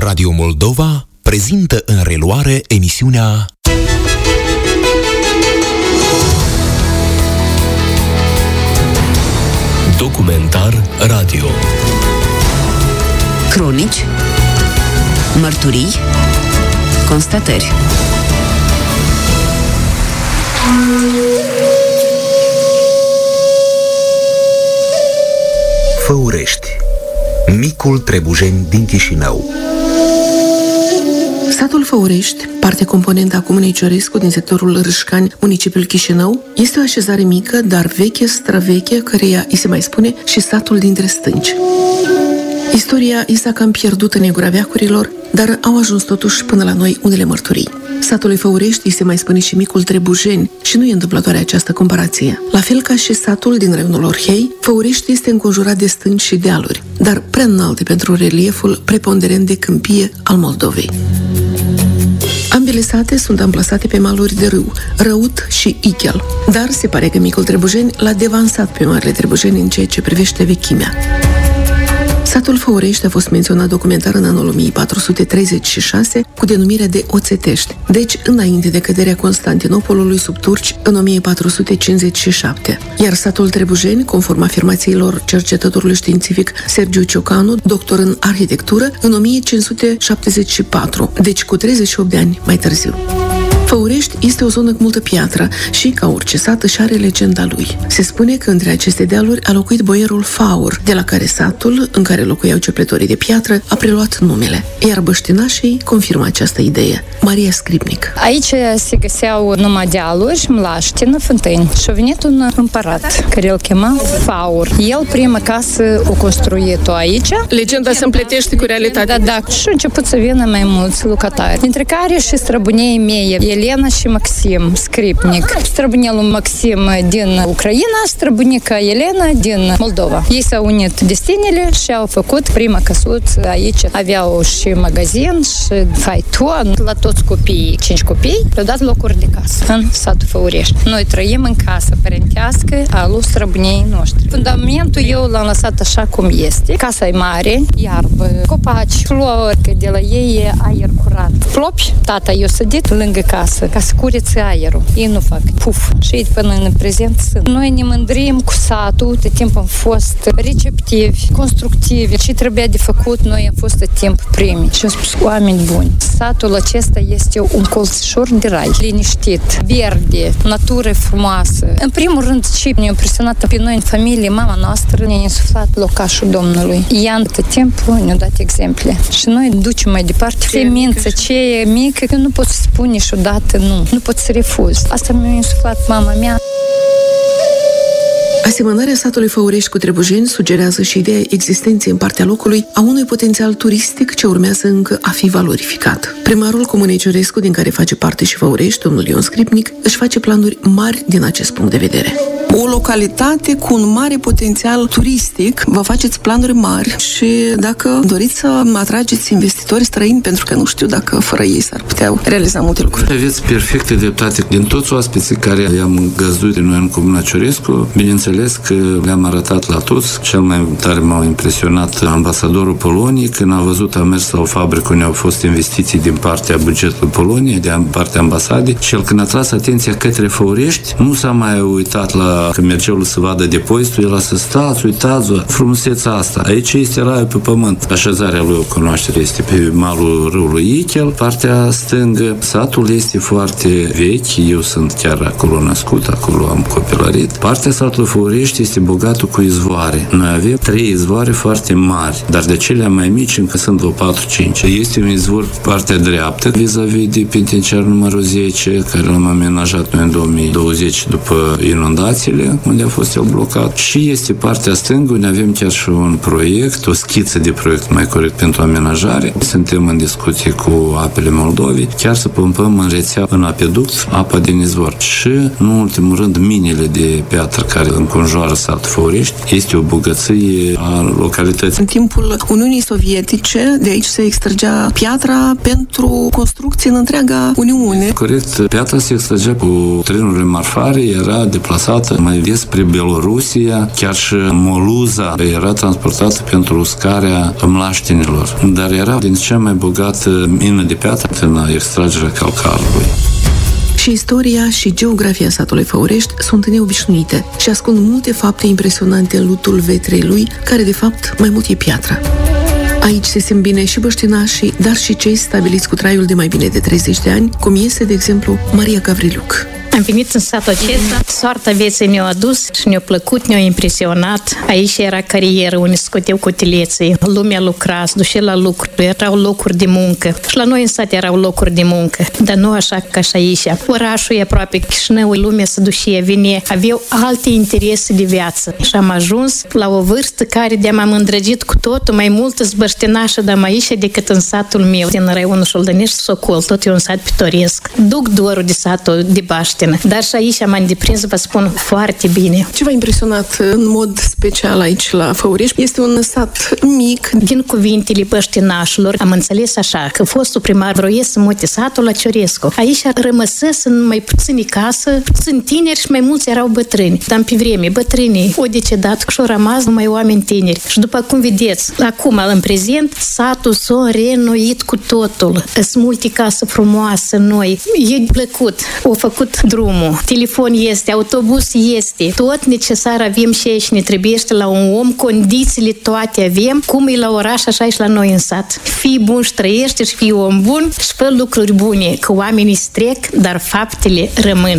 Radio Moldova prezintă în reluare emisiunea Documentar Radio. Cronici, mărturii, constatări. Făurești, micul Trebujeni din Chișinău. Satul Făurești, parte componentă a Comunei Ciorescu din sectorul Râșcani, municipiul Chișinău, este o așezare mică, dar veche, străveche, căreia îi se mai spune și satul dintre stânci. Istoria i s-a cam pierdut în negura veacurilor, dar au ajuns totuși până la noi unele mărturii. Satului Făurești îi se mai spune și micul Trebujeni și nu e întâmplătoare această comparație. La fel ca și satul din raionul Orhei, Făurești este înconjurat de stânci și dealuri, dar prea înalte pentru relieful preponderent de câmpie al Moldovei. Ambele sate sunt amplasate pe maluri de râu, Răut și Ichel, dar se pare că micul Trebujeni l-a devansat pe Marele Trebujeni în ceea ce privește vechimea. Satul Făurești a fost menționat documentar în anul 1436 cu denumirea de Oțetești, deci înainte de căderea Constantinopolului sub turci în 1457. Iar satul Trebujeni, conform afirmațiilor cercetătorului științific Sergiu Ciocanu, doctor în arhitectură, în 1574, deci cu 38 de ani mai târziu. Făurești este o zonă cu multă piatră și, ca orice sat, își are legenda lui. Se spune că între aceste dealuri a locuit boierul Faur, de la care satul, în care locuiau cepletorii de piatră, a preluat numele. Iar băștinașii confirmă această idee. Maria Scripnic. Aici se găseau numai dealuri, mlaștină, fântâni. Și a venit un împărat, care îl chema Faur. El, prima casă, o construit-o aici. Legenda se împletește cu realitatea. Da. Și a început să vină mai mulți lucrători, dintre care și străbunii mei, Elena și Maxim Scripnic. Străbunelul Maxim din Ucraina, străbunica Elena din Moldova. Ei s-au unit destinele și au făcut prima căsuță aici. Aveau și magazin și faiton. La toți copiii, 5 copii, le-au dat locuri de casă în satul Făurești. Noi trăim în casă părintească a lui străbuniei noștri. Fundamentul eu l-am lăsat așa cum este. Casa e mare, iarbă, copaci, flori, că de la ei e aer curat. Plopi, tata eu sădit lângă casă ca să curețe aerul. Ei nu fac puf. Și ei până în prezent sunt. Noi ne mândrim cu satul, de timp am fost receptivi, constructivi. Ce trebuia de făcut, noi am fost de timp primi. Și am spus, oameni buni, satul acesta este un colțișor de rai, liniștit, verde, natură frumoasă. În primul rând, ce ne-a impresionat pe noi în familie, mama noastră ne-a insuflat locașul Domnului. Ea în tot timpul ne-a dat exemple. Și noi ducem mai departe semință, ce e mică, că nu pot să spun niciodată nu pot să refuz. Asta mi-a insuflat mama mea. Asemănarea satului Făurești cu Trebujeni sugerează și ideea existenței în partea locului a unui potențial turistic ce urmează încă a fi valorificat. Primarul Comunei Ciorescu, din care face parte și Făurești, domnul Ion Scripnic, își face planuri mari din acest punct de vedere. O localitate cu un mare potențial turistic, vă faceți planuri mari și dacă doriți să atrageți investitori străini, pentru că nu știu dacă fără ei s-ar putea realiza multe lucruri. Aveți perfecte dreptate. Din toți oaspeții care i-am găzduit noi în Comuna Ciorescu, bineînțeles că le-am arătat la toți. Cel mai tare m-a impresionat ambasadorul Poloniei, când a văzut, a mers la o fabrică unde au fost investiții din partea bugetului Poloniei, din partea ambasadei, și el, când a tras atenția către Făurești, nu s-a mai uitat la când mergeau să vadă depozitul, el a să stați, uitați-vă, frumusețea asta. Aici este raiul pe pământ. Așezarea lui o cunoaștere este pe malul râului Ichel, partea stângă. Satul este foarte vechi, eu sunt chiar acolo născut, acolo am copilărit. Partea satului Făurești este bogată cu izvoare. Noi avem 3 izvoare foarte mari, dar de cele mai mici încă sunt vreo 4-5. Este un izvor partea dreaptă, vis-a-vis de penitenciarul numărul 10, care l-am amenajat noi în 2020 după inundațiile, unde a fost el blocat. Și este partea stângă, unde avem chiar și un proiect, o schiță de proiect, mai corect, pentru amenajare. Suntem în discuție cu Apele Moldovei, chiar să pompăm în rețea, în apeduct, apa din izvor. Și, în ultimul rând, minele de piatră care înconjoară satul Făurești este o bogăție a localității. În timpul Uniunii Sovietice, de aici se extragea piatra pentru construcții în întreaga Uniune. Corect, piatra se extragea cu trenurile marfare, era deplasată transportată mai des spre Belorusia, chiar și moluza era transportată pentru uscarea mlaștinilor. Dar era din cea mai bogată mină de piatră în extragerea calcarului. Și istoria și geografia satului Făurești sunt neobișnuite și ascund multe fapte impresionante în lutul vetrei lui, care de fapt mai mult e piatră. Aici se simt bine și băștinașii, dar și cei stabiliți cu traiul de mai bine de 30 de ani, cum este, de exemplu, Maria Gavriliuc. Am venit în satul acesta, soarta vieții ne-a adus și ne-a plăcut, ne-a impresionat. Aici era carieră unde scoteau cotileții, lumea lucra, se ducea la lucru, erau locuri de muncă. Și la noi în sat erau locuri de muncă, dar nu așa ca și aici. Orașul e aproape Chișinău, lumea se ducea, vine, aveau alte interese de viață. Și am ajuns la o vârstă care de-am îndrăgit cu totul, mai mult zbăștinașă de aici decât în satul meu, din raionul Șoldănești, Socol, tot e un sat pitoresc. Duc dorul de satul de Baști. Dar și aici m-am deprins, vă spun, foarte bine. Ce v-a impresionat în mod special aici la Făurești? Este un sat mic. Din cuvintele băștinașilor am înțeles așa, că fostul primar vroia să mute satul la Ciorescu. Aici rămăsesem mai puțini casă, puțini tineri și mai mulți erau bătrâni. Dar pe vreme, bătrânii au decedat și au rămas numai oameni tineri. Și după cum vedeți, acum, în prezent, satul s-a reînnoit cu totul. Sunt multe case frumoase, noi. E plăcut. Au făcut drumul, telefon este, autobuz este, tot necesar avem și aici, ne trebuiește la un om, condițiile toate avem, cum e la oraș, așa e și la noi în sat. Fii bun și trăiește și fii om bun și fă lucruri bune, că oamenii strec, dar faptele rămân.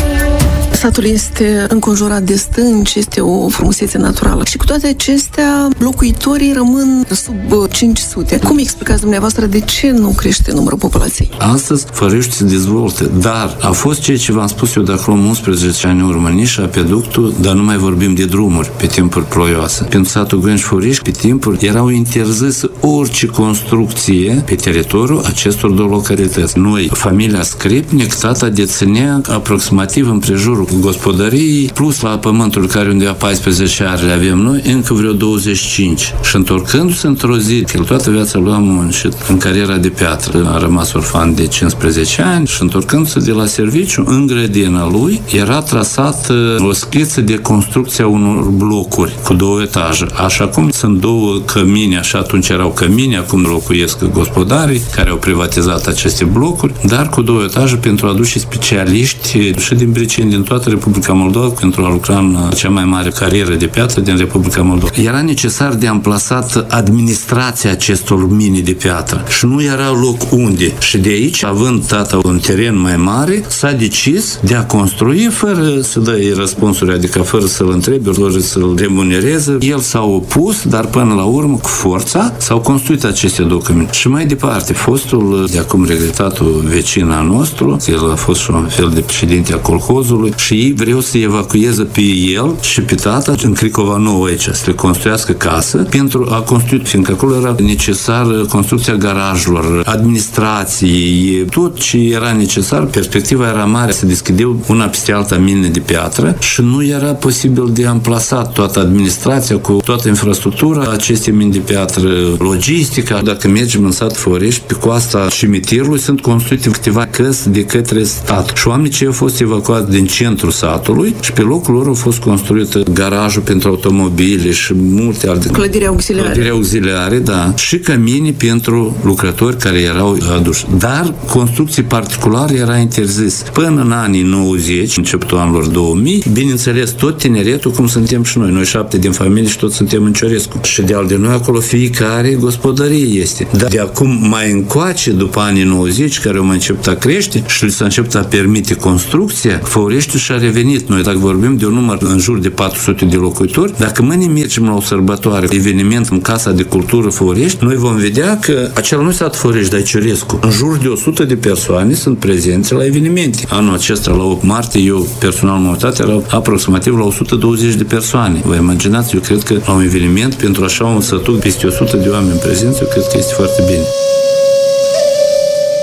Satul este înconjurat de stânci, este o frumusețe naturală. Și cu toate acestea, locuitorii rămân sub 500. Cum explicați dumneavoastră de ce nu crește numărul populației? Astăzi, Făurești se dezvoltă, dar a fost ceea ce v-am spus eu de acum 11 ani în urmă, nici apeductul, dar nu mai vorbim de drumuri pe timpuri ploioase. Pentru satul Gânci Făurești, pe timpuri, erau interzise orice construcție pe teritoriul acestor două localități. Noi, familia Scripnic, tata deținea aproximativ împrejurul gospodării, plus la pământul care undeva 14 ani le avem noi, încă vreo 25. Și întorcându-se într-o zi, că toată viața lui a muncit în cariera de piatră, a rămas orfan de 15 ani și întorcându-se de la serviciu, în grădina lui era trasată o schiță de construcția unor blocuri cu 2 etaje. Așa cum sunt 2 cămini, așa atunci erau cămini, acum locuiesc gospodarii care au privatizat aceste blocuri, dar cu 2 etaje pentru a aduce specialiști și din Briceni, din toată Republica Moldova, pentru a lucra în cea mai mare carieră de piatră din Republica Moldova. Era necesar de amplasat administrația acestor mini de piatră și nu era loc unde. Și de aici, având tata un teren mai mare, s-a decis de a construi fără să dă răspunsuri, adică fără să-l întrebe, fără să-l remunereze. El s-a opus, dar până la urmă, cu forța, s-au construit aceste 2 cămini. Și mai departe, fostul, de acum regretatul vecin al nostru, el a fost și un fel de președinte a colhozului și ei vreau să evacueze pe el și pe tata în Cricova Nouă aici, să le construiască casă pentru a construi, fiindcă acolo era necesar construcția garajelor, administrației, tot ce era necesar, perspectiva era mare, se deschideau una peste alta mine de piatră și nu era posibil de amplasat toată administrația cu toată infrastructura acestei mini de piatră, logistica. Dacă mergem în sat Făurești, pe coasta cimitirului sunt construite câteva căsi de către stat și oamenii ce au fost evacuați din centrul satului și pe locul lor a fost construit garajul pentru automobile și multe alte clădiri auxiliare, da, și cămini pentru lucrători care erau aduși. Dar construcții particulare era interzis. Până în anii 90, începutul anilor 2000, bineînțeles, tot tineretul, cum suntem și noi 7 din familie și toți suntem în Ciorescu. Și de al de noi acolo fiecare gospodărie este. Dar de acum mai încoace, după anii 90, care au mai început a crește și li s-a început a permite construcția, Făureștiul și-a revenit. Noi, dacă vorbim de un număr în jur de 400 de locuitori, dacă mâine mergem la o sărbătoare, eveniment în Casa de Cultură Făurești, noi vom vedea că acela nu e sat Făurești, dar e Ciorescu. În jur de 100 de persoane sunt prezenți la evenimente. Anul acesta, la 8 martie, eu personal m-am uitat, erau aproximativ la 120 de persoane. Vă imaginați, eu cred că la un eveniment, pentru așa un sătuc, peste 100 de oameni prezenți, eu cred că este foarte bine.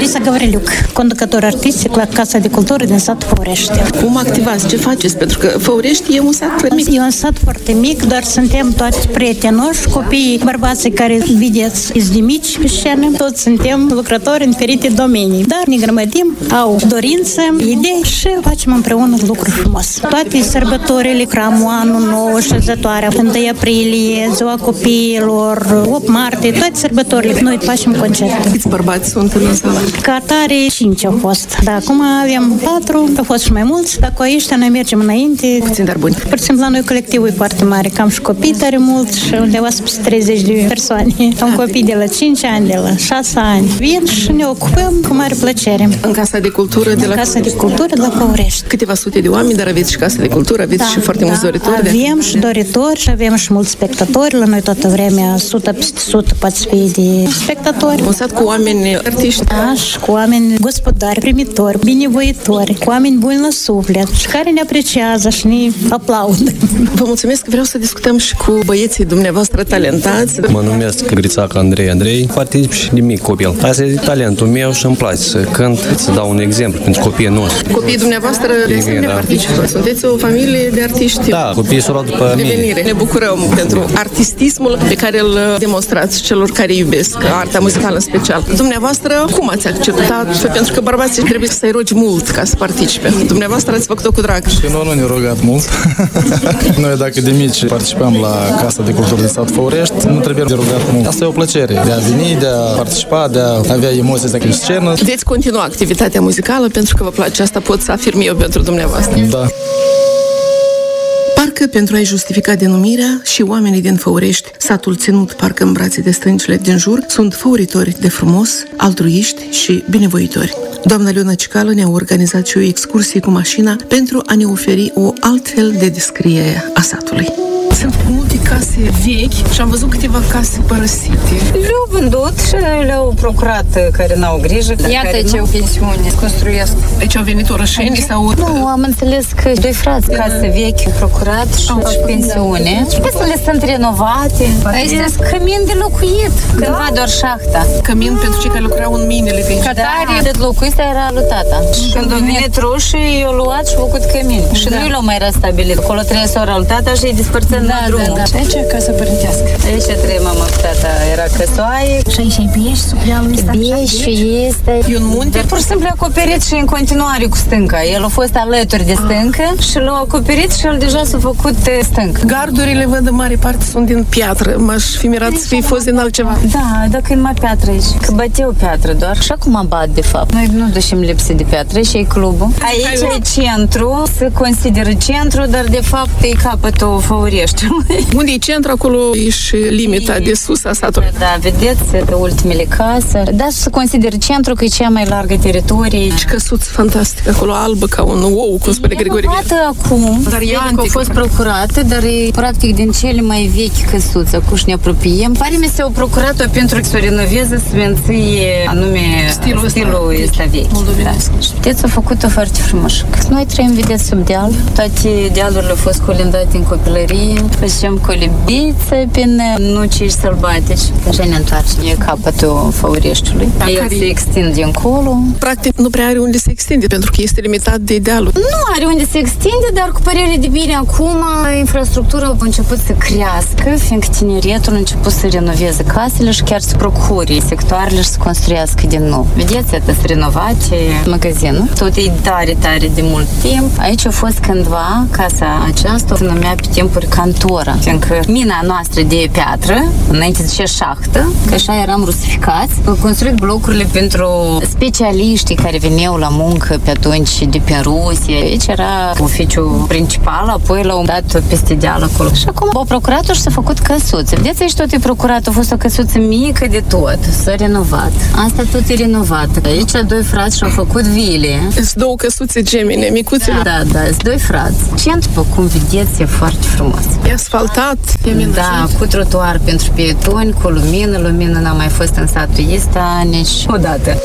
Larisa Gavriliuc, conducător artistic la Casa de Cultură din satul Făurești. Cum activați? Ce faceți? Pentru că Făurești e un sat mic. E un sat foarte mic, dar suntem toți prietenoși, copiii, bărbații care vedeți, sunt de mici pe scenă, toți suntem lucrători în diferite domenii, dar ne grămădim, au dorință, idei și facem împreună lucruri frumos. Toate sărbătorile, cramul, anul nou, șezătoarea, 1 aprilie, ziua copiilor, 8 martie, toate sărbătorile, noi facem concerte. Câți bărbați sunt în sală? Ca atare 5 au fost. Dar acum avem 4, au fost și mai mulți, dar cu aceștia noi mergem înainte. Puțin, dar buni. Pur și simplu, la noi colectivul e foarte mare, cam și copii tare mult și undeva spre 30 de persoane. Am copii de la 5 ani, de la 6 ani. Vin și ne ocupăm cu mare plăcere. În Casa de Cultură de la Casa de Cultură de la Făurești. Câteva sute de oameni, dar aveți și Casa de Cultură, aveți și foarte mulți doritori. Avem și doritori și avem și mulți spectatori. La noi toată vremea 100 peste 100 poți fi de spectatori. Un sat cu oameni artiști. Da, și cu oameni gospodari, primitori, binevoitori, cu oameni buni la suflet și care ne apreciază și ne aplaudă. Vă mulțumesc, vreau să discutăm și cu băieții dumneavoastră talentați. Mă numesc Grițac Andrei, particip și de mic copil. Asta e talentul meu și îmi place să cânt, să dau un exemplu pentru copiii noștri. Copiii dumneavoastră de asemenea participă. Sunteți o familie de artiști. Da, copiii s-au luat după mine. Ne bucurăm pentru artistismul pe care îl demonstrați celor care iubesc arta muzicală în special. Dumneavoastră, cum ați acceptat? Pentru că bărbații trebuie să-i rogi mult ca să participe. Dumneavoastră ați făcut-o cu drag. Și noi nu ne-am rugat mult. Noi, dacă de mici participam la Casa de Cultură din satul Făurești, nu trebuie de rugat mult. Asta e o plăcere, de a veni, de a participa, de a avea emoții astea în scenă. Veți continua activitatea muzicală pentru că vă place asta, pot să afirm eu pentru dumneavoastră. Da. Parcă pentru a-i justifica denumirea, și oamenii din Făurești, satul ținut parcă în brațe de stâncile din jur, sunt făuritori de frumos, altruiști și binevoitori. Doamna Leona Cicală ne-a organizat și o excursie cu mașina pentru a ne oferi o altfel de descriere a satului. Sunt multe case vechi și am văzut câteva case părăsite. Le-au vândut și le-au procurat care n-au grijă. Iată ce o pensiune construiesc. Aici au venit orășeni sau... Nu, am înțeles că 2 frați case vechi au procurat și pensiune. Și le sunt renovate. Aici sunt cămin de locuit. Cândva doar șahta. Cămin pentru cei care lucrau în minele pe aici. Catare de locuit era lui tata. Și când a venit rușii, i-au luat și au făcut cămin. Și nu l-au mai restabilit. Acolo trebuie să ora lui tata și îi dispărțăm la drumul. Și aici e casa părintească. Aici trei mama cu tata era căsoaie. Și aici e bieși, suprealul ăsta. Bieși și este. E un munte? Dar pur și simplu acoperit și în continuare cu stânca. El a fost alături de stâncă și l-a acoperit și el deja s-a făcut stâncă. Gardurile, văd, în mare parte sunt din piatră. M-aș fi mirat să fi fost din altceva. Da, dacă e mai piatră aici. Că băteau piatră doar. Și acum bat, de fapt. Noi nu ducem lipsă de piatră și e clubul. Aici e centru, se consideră centru, dar de fapt e capătul Făureștiului. Unde e centru, acolo e și limita de sus a satului. Da, vedeți, de ultimele case. Da, se consideră centru că e cea mai largă teritorie. Și căsuț fantastic, acolo albă ca un ou, cum spune Grigore. Acum, dar e a fost procurată, dar e practic din cele mai vechi căsuțe. Acum și ne apropiem. Pare mi se-au procurat-o pentru că să o renoveze, să menție anume stilul ăsta vechi. Moldovenesc. Și vedeți, a făcut-o foarte frumos. Noi trăim, vedeți, sub deal. Toate dealurile au fost colindate în copilărie. Făceam colibițe prin nuci sălbatici. Deja ne întoarcem. E capătul Făureștiului. El se extinde încolo. Practic, nu prea are unde se extinde, pentru că este limitat de dealuri. Nu are unde se extinde, dar cu părere de bine acum, infrastructura a început să crească, fiindcă tineretul a început să renoveze casele și chiar să procure sectoarele și să construiască din nou. Vedeți, atât renovate magazinul. Tot e tare, tare de mult timp. Aici a fost cândva casa aceasta, se numea pe timpuri cantora, fiindcă mina noastră de piatră, înainte zicea șahtă, că așa eram rusificați, au construit blocurile pentru specialiștii care veneau la muncă pe atunci de pe Rusia. Aici era oficiul principal, apoi l-au dat peste deal acolo. Și acum au procurat-o și s-a făcut căsuțe. Vedeți, aici tot e procurat, a fost o căsuță mică de tot, s-a renovat. Asta tot e renovat. Aici 2 frați și-au făcut vile. Sunt 2 căsuțe gemene, micuțe. Da, sunt 2 frați. Centru, după cum vedeți, e foarte frumos. E asfaltat, e amenajat. Da, cu trotuar pentru pietoni, cu lumină. Lumină n-a mai fost în satul ăsta nici odată.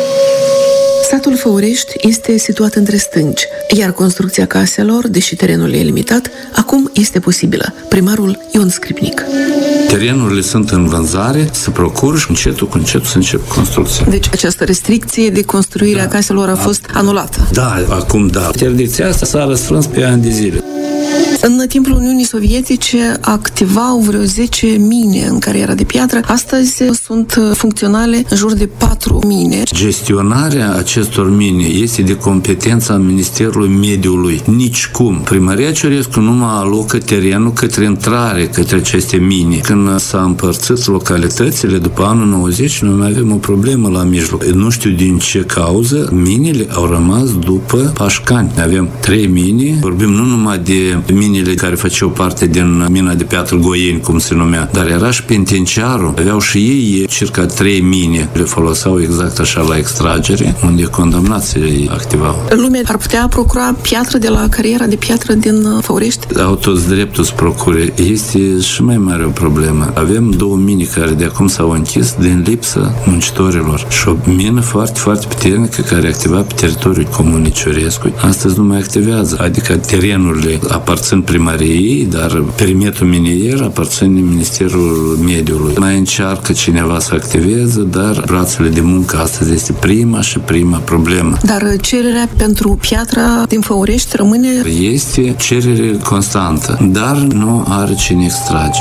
Satul Făurești este situat între stânci, iar construcția caselor, deși terenul e limitat, acum este posibilă. Primarul Ion Scripnic. Terenurile sunt în vânzare, se procură și încetul cu încetul să încep construcția. Deci această restricție de construire a caselor a fost anulată. Da, acum da. Interdicția asta s-a răsfrâns pe ani de zile. În timpul Uniunii Sovietice activau vreo 10 mine în cariera de piatră. Astăzi sunt funcționale în jur de 4 mine. Gestionarea acestor mine este de competența Ministerului Mediului. Nicicum. Primăria Ciorescu nu mai alocă terenul către intrare, către aceste mine. Când s-a împărțit localitățile, după anul 90, noi mai avem o problemă la mijloc. Nu știu din ce cauză, minele au rămas după Pașcani. Avem 3 mine. Vorbim nu numai de minele care făceau parte din mina de piatră Goieni, cum se numea, dar era și penitenciarul. Aveau și ei circa 3 mine. Le foloseau exact așa la extragere, unde condamnații activau. Lumea ar putea procura piatră de la cariera de piatră din Făurești? Au toți dreptul să procure. Este și mai mare o problemă. Avem 2 mine care de acum s-au închis din lipsă muncitorilor. Și o mină foarte, foarte puternică care activa pe teritoriul Comunei Ciorescu. Astăzi nu mai activează. Adică terenurile aparțin primăriei, dar perimetrul minier aparține Ministerul Mediului. Mai încearcă cineva să activeze, dar brațele de muncă astăzi este prima problemă. Dar cererea pentru piatra din Făurești rămâne? Este cerere constantă, dar nu are cine extrage.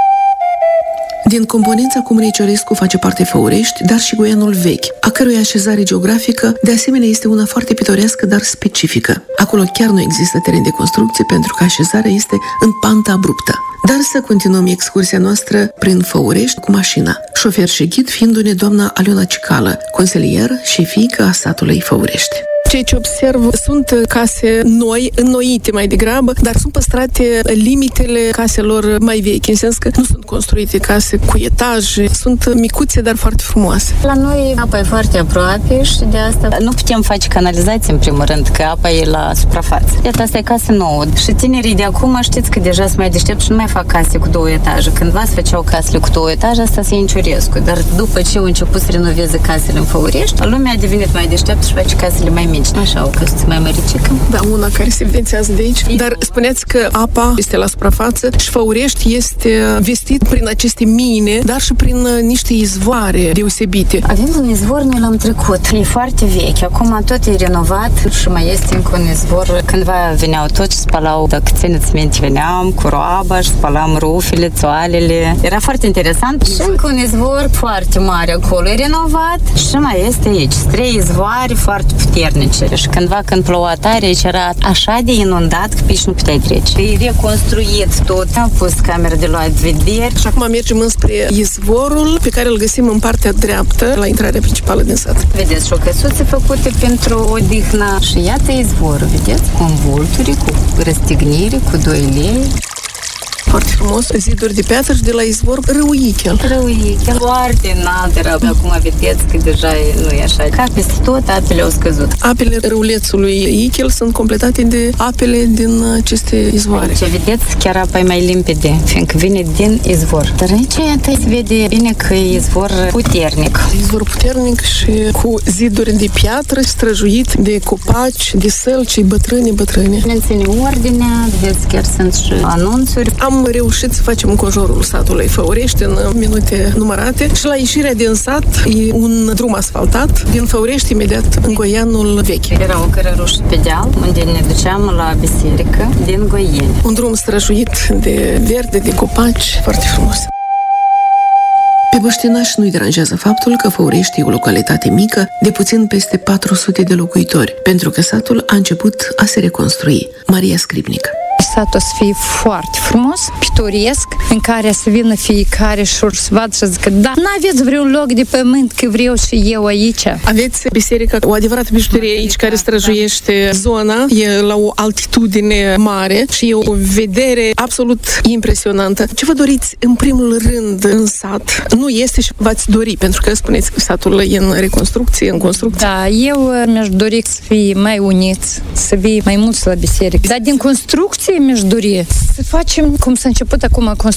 Din componența Comunei Ciorescu face parte Făurești, dar și Goianul Vechi, a cărui așezare geografică, de asemenea, este una foarte pitorească, dar specifică. Acolo chiar nu există teren de construcție, pentru că așezarea este în pantă abruptă. Dar să continuăm excursia noastră prin Făurești cu mașina, șofer și ghid fiindu-ne doamna Aliona Cicală, consilier și fiică a satului Făurești. Ceea ce observ sunt case noi, înnoite mai degrabă, dar sunt păstrate limitele caselor mai vechi, în sens că nu sunt construite case cu etaje, sunt micuțe, dar foarte frumoase. La noi apa e foarte aproape și de asta nu putem face canalizație în primul rând, că apa e la suprafață. Iată, asta e casă nouă. Și tinerii de acum știți că deja sunt mai deștept și nu mai fac case cu 2 etaje. Cândva se făceau casele cu 2 etaje, asta se ia în Ciorescu. Dar după ce au început să renoveze casele în Făurești, lumea a devenit mai deșteaptă și face casele mai mici. Așa, o căsuță mai măricică. Da, una care se evidențiază de aici. Dar spuneați că apa este la suprafață și Făurești este vestit prin aceste mine, dar și prin niște izvoare deosebite. Avem un izvor, noi l-am trecut. E foarte vechi. Acum tot e renovat și mai este încă un izvor. Cândva veneau toți și spalau, dacă țineți minte, veneam cu roaba și spalam rufele, toalele. Era foarte interesant. Și încă un izvor foarte mare acolo. E renovat și mai este aici. 3 izvoare foarte puternice. Și cândva când ploua tare, aici era așa de inundat că pe aici nu puteai trece. E reconstruit tot. Am pus camere de luat vederi. Și acum mergem înspre izvorul pe care îl găsim în partea dreaptă, la intrarea principală din sat. Vedeți, și o căsuță făcute pentru odihnă. Și iată izvorul, vedeți? Cu învulturi, cu răstignire, cu 2 lei. Foarte frumos, ziduri de piatră și de la izvor Râuichel. Râuichel, foarte înalt era. Acum vedeți că deja nu e așa. Ca peste tot, apele au scăzut. Apele râulețului Ichel sunt completate de apele din aceste izvoare. Ce vedeți, chiar apa e mai limpede, fiindcă vine din izvor. Dar aici, iată, se vede bine că e izvor puternic. Izvor puternic și cu ziduri de piatră, străjuit de copaci, de sălci, bătrâni. Menține ordinea, vedeți, chiar sunt și anunțuri. Am reușit să facem înconjurul satului Făurești în minute numărate și la ieșirea din sat e un drum asfaltat din Făurești imediat în Goianul Vechi. Era o cărărușă pe deal unde ne duceam la biserică din Goieni. Un drum străjuit de verde, de copaci, foarte frumos. Pe băștinaș nu-i deranjează faptul că Făurești e o localitate mică de puțin peste 400 de locuitori, pentru că satul a început a se reconstrui. Maria Scripnic. Satul o să fie foarte frumos, pitoresc, în care să vină fiecare și să vadă și zică, da, n-aveți vreun loc de pământ, că vreau și eu aici. Aveți biserica, o adevărată bijuterie aici care străjuiește zona, e la o altitudine mare și e o vedere absolut impresionantă. Ce vă doriți în primul rând în sat? Nu este și v-ați dori, pentru că spuneți că satul e în reconstrucție, în construcție. Da, eu mi-aș dori să fie mai uniți, să fie mai mulți la biserică. Dar din construcție mi-aș dori să facem cum s-a început acum